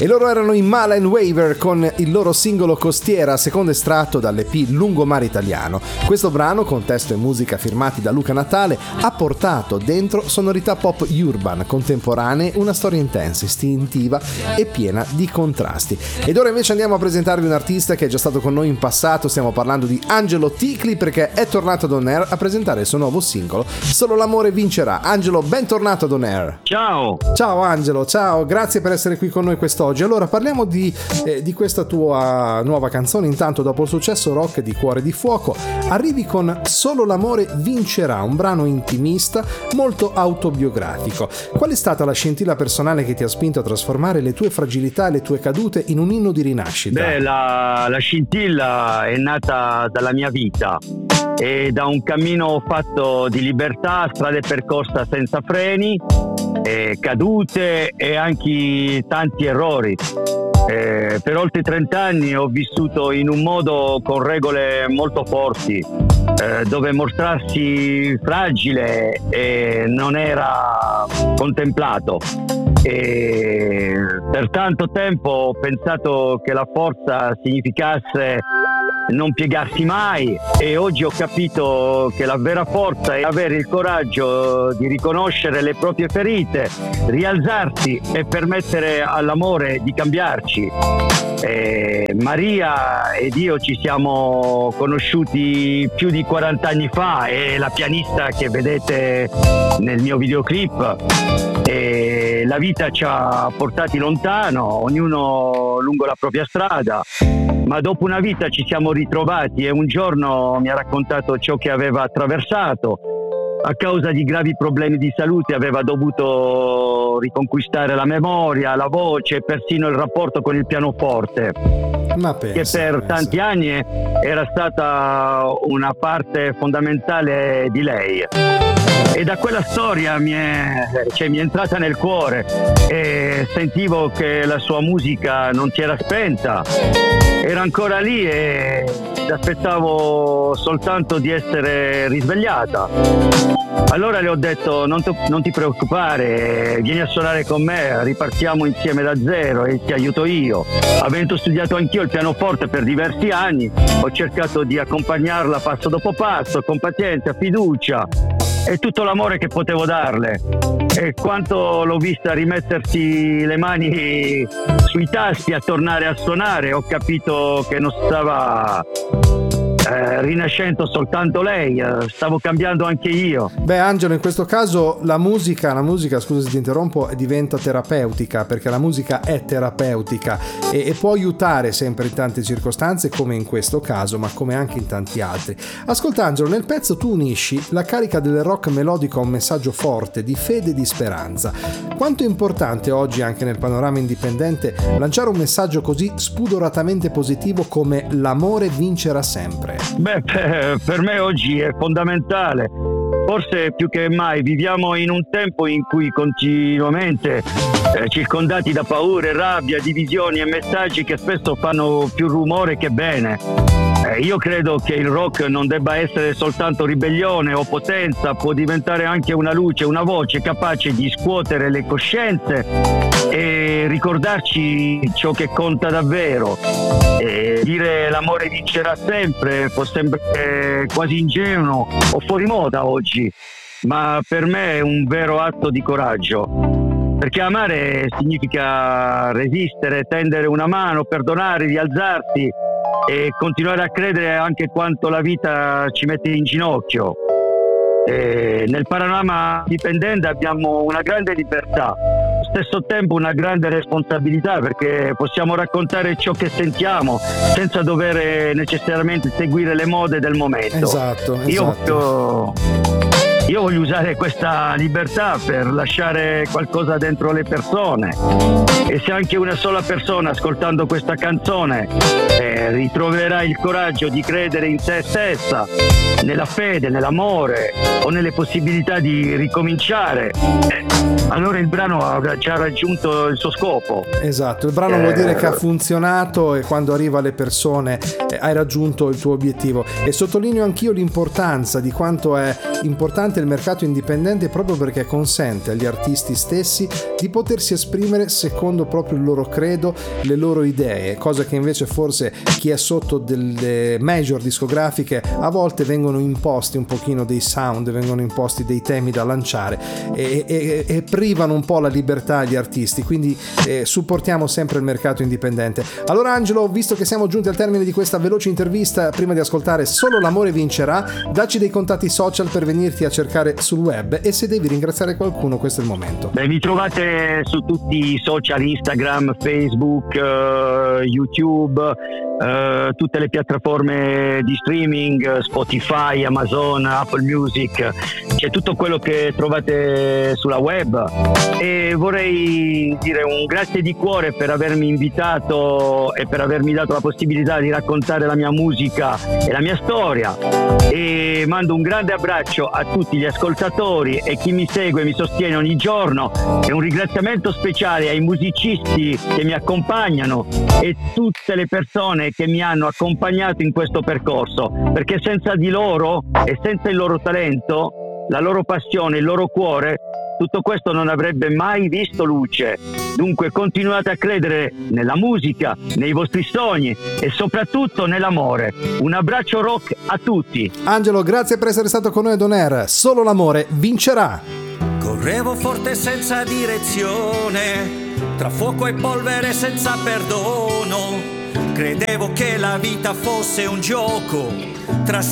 E loro erano i Mala & Waver con il loro singolo Costiera, secondo estratto dall'EP Lungomare Italiano. Questo brano, con testo e musica firmati da Luca Natale, ha portato dentro sonorità pop urban, contemporanee, una storia intensa, istintiva e piena di contrasti. Ed ora invece andiamo a presentarvi un artista che è già stato con noi in passato. Stiamo parlando di Angelo Ticli, perché è tornato ad On Air a presentare il suo nuovo singolo Solo l'amore vincerà. Angelo, bentornato ad On Air. Ciao Angelo, ciao, grazie per essere qui con noi quest'oggi. Allora parliamo di questa tua nuova canzone. Intanto, dopo il successo rock di Cuore di Fuoco, arrivi con Solo l'amore vincerà, un brano intimista molto autobiografico. Qual è stata la scintilla personale che ti ha spinto a trasformare le tue fragilità e le tue cadute in un inno di rinascita? Beh, la scintilla è nata dalla mia vita e da un cammino fatto di libertà, strade percorse senza freni, cadute e anche tanti errori. Per oltre 30 anni ho vissuto in un modo con regole molto forti, dove mostrarsi fragile non era contemplato. E per tanto tempo ho pensato che la forza significasse non piegarsi mai, e oggi ho capito che la vera forza è avere il coraggio di riconoscere le proprie ferite, rialzarsi e permettere all'amore di cambiarci. Maria ed io ci siamo conosciuti più di 40 anni fa, è la pianista che vedete nel mio videoclip, e la vita ci ha portati lontano, ognuno lungo la propria strada, ma dopo una vita ci siamo ritrovati e un giorno mi ha raccontato ciò che aveva attraversato. A causa di gravi problemi di salute aveva dovuto riconquistare la memoria, la voce e persino il rapporto con il pianoforte, che per tanti anni era stata una parte fondamentale di lei. E da quella storia mi è entrata nel cuore e sentivo che la sua musica non si era spenta, era ancora lì e aspettavo soltanto di essere risvegliata. Allora le ho detto: non ti preoccupare, vieni a suonare con me, ripartiamo insieme da zero e ti aiuto io. Avendo studiato anch'io il pianoforte per diversi anni, ho cercato di accompagnarla passo dopo passo, con pazienza, fiducia e tutto l'amore che potevo darle. E quanto l'ho vista rimettersi le mani sui tasti, a tornare a suonare, ho capito che non stava rinascendo soltanto lei, stavo cambiando anche io. Beh, Angelo, in questo caso la musica, scusa se ti interrompo, diventa terapeutica, perché la musica è terapeutica e può aiutare sempre in tante circostanze, come in questo caso, ma come anche in tanti altri. Ascolta Angelo, nel pezzo tu unisci la carica del rock melodico a un messaggio forte di fede e di speranza. Quanto è importante oggi, anche nel panorama indipendente, lanciare un messaggio così spudoratamente positivo come l'amore vincerà sempre? Beh, per me oggi è fondamentale. Forse più che mai viviamo in un tempo in cui continuamente circondati da paure, rabbia, divisioni e messaggi che spesso fanno più rumore che bene. Io credo che il rock non debba essere soltanto ribellione o potenza, può diventare anche una luce, una voce capace di scuotere le coscienze e ricordarci ciò che conta davvero. Dire l'amore vincerà sempre può sembrare quasi ingenuo o fuori moda oggi, ma per me è un vero atto di coraggio, perché amare significa resistere, tendere una mano, perdonare, rialzarsi e continuare a credere anche quanto la vita ci mette in ginocchio. Nel panorama dipendente abbiamo una grande libertà, allo stesso tempo una grande responsabilità, perché possiamo raccontare ciò che sentiamo senza dover necessariamente seguire le mode del momento. Esatto. Io voglio usare questa libertà per lasciare qualcosa dentro le persone, e se anche una sola persona ascoltando questa canzone ritroverà il coraggio di credere in se stessa, nella fede, nell'amore o nelle possibilità di ricominciare, allora il brano avrà già raggiunto il suo scopo. Esatto, il brano vuol dire che ha funzionato, e quando arriva alle persone hai raggiunto il tuo obiettivo. E sottolineo anch'io l'importanza di quanto è importante importante il mercato indipendente proprio perché consente agli artisti stessi di potersi esprimere secondo proprio il loro credo, le loro idee, cosa che invece forse chi è sotto delle major discografiche a volte vengono imposti un pochino dei sound, vengono imposti dei temi da lanciare e privano un po' la libertà agli artisti, quindi supportiamo sempre il mercato indipendente. Allora Angelo, visto che siamo giunti al termine di questa veloce intervista, prima di ascoltare Solo l'amore vincerà, dacci dei contatti social per venirti a cercare sul web, e se devi ringraziare qualcuno questo è il momento. Beh, mi trovate su tutti i social, Instagram, Facebook, YouTube, tutte le piattaforme di streaming, Spotify, Amazon, Apple Music, c'è tutto quello che trovate sulla web. E vorrei dire un grazie di cuore per avermi invitato e per avermi dato la possibilità di raccontare la mia musica e la mia storia, e mando un grande abbraccio a tutti gli ascoltatori e chi mi segue e mi sostiene ogni giorno, e un ringraziamento speciale ai musicisti che mi accompagnano e tutte le persone che mi hanno accompagnato in questo percorso, perché senza di loro e senza il loro talento, la loro passione, il loro cuore, tutto questo non avrebbe mai visto luce. Dunque continuate a credere nella musica, nei vostri sogni e soprattutto nell'amore. Un abbraccio rock a tutti. Angelo, grazie per essere stato con noi ad On Air. Solo l'amore vincerà. Correvo forte senza direzione, tra fuoco e polvere senza perdono. Credevo che la vita fosse un gioco, tra